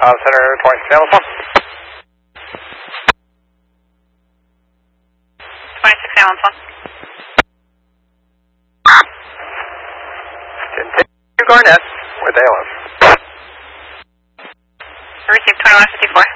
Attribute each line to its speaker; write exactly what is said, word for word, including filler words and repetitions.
Speaker 1: Uh, Center twenty-six Alpha.
Speaker 2: twenty-six Alpha.
Speaker 1: Continue Garnet with A L S.
Speaker 2: Receive twenty-one fifty-four.